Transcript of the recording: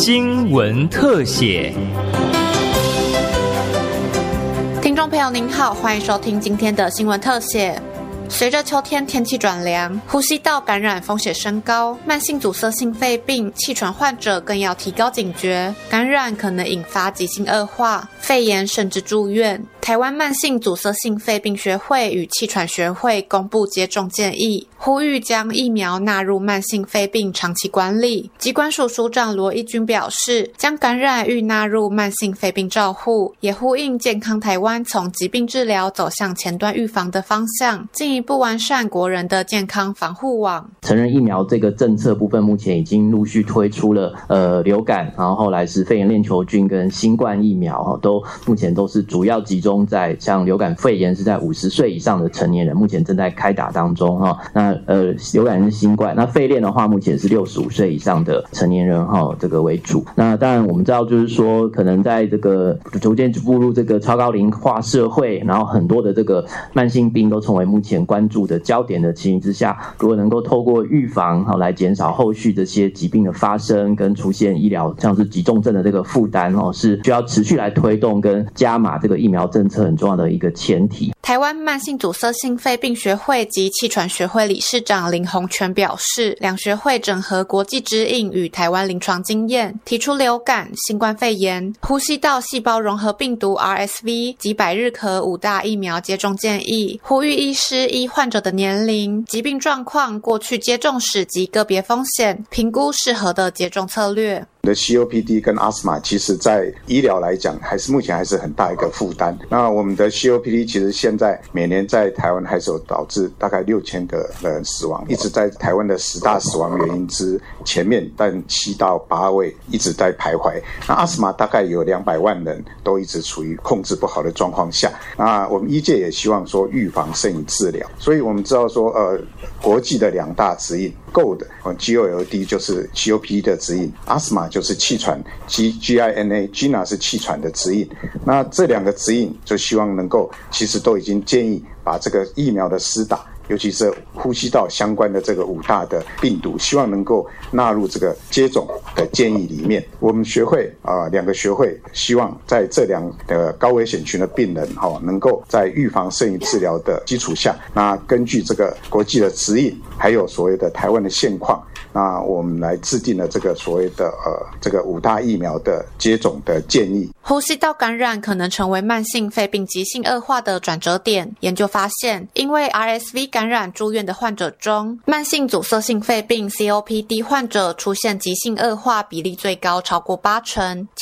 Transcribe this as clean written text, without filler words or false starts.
新闻特写。 听众朋友您好，欢迎收听今天的新闻特写。随着秋天天气转凉，呼吸道感染风险升高，慢性阻塞性肺病、气喘患者更要提高警觉，感染可能引发急性恶化、肺炎甚至住院。台湾慢性阻塞性肺病学会与气喘学会公布接种建议，呼吁将疫苗纳入慢性肺病长期管理。疾管署署长罗一军表示，将感染预纳入慢性肺病照护，也呼应健康台湾从疾病治疗走向前端预防的方向，进一步完善国人的健康防护网。 成人疫苗这个政策部分，目前已经陆续推出了流感，然后后来是肺炎链球菌跟新冠疫苗，目前都是主要集中在像流感肺炎是在50岁以上的成年人，目前正在开打当中哈。那流感是新冠，那肺链的话目前是65岁以上的成年人这个为主。那当然我们知道就是说，可能在这个逐渐步入这个超高龄化社会，然后很多的这个慢性病都成为目前关注的焦点的情形之下，如果能够透过预防来减少后续这些疾病的发生跟出现医疗像是急重症的这个负担，是需要持续来推动跟加码这个疫苗政策很重要的一个前提。 台湾慢性阻塞性肺病学会及气喘学会理事长林宏全表示，两学会整合国际指引与台湾临床经验，提出流感、新冠肺炎、呼吸道细胞融合病毒 RSV 及百日咳5大疫苗接种建议，呼吁医师依患者的年龄、疾病状况、过去接种史及个别风险，评估适合的接种策略。 的 COPD 跟 asthma 其实在医疗来讲目前还是很大一个负担。那我们的 COPD 其实现在每年在台湾还是有导致大概6000个人死亡，一直在台湾的10大死亡原因之前面，但7到8位一直在徘徊。那 asthma 大概有200万人都一直处于控制不好的状况下。那我们医界也希望说预防胜于治疗，所以我们知道说国际的2大指引 GOLD GOLD 就是 COPD 的指引， asthma 就是气喘 GINA 是气喘的指引。那这2个指引就希望能够其实都已经建议把这个疫苗的施打，尤其是呼吸道相关的这个5大的病毒，希望能够纳入这个接种的建议里面。我们学会2个学会希望在这2个高危险群的病人能够在预防胜于治疗的基础下，那根据这个国际的指引，还有所谓的台湾的现况，那我们来制定了这个所谓的这个5大疫苗的接种的建议。 呼吸道感染可能成为慢性肺病急性恶化的转折点。研究发现，因为 RSV 感染住院的患者中，慢性阻塞性肺病 COPD 患者出现急性恶化比例最高，超过80%。